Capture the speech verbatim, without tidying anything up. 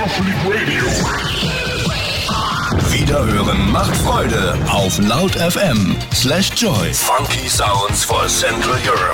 Wiederhören macht Freude auf laut F M slash Joy. Funky Sounds for Central Europe.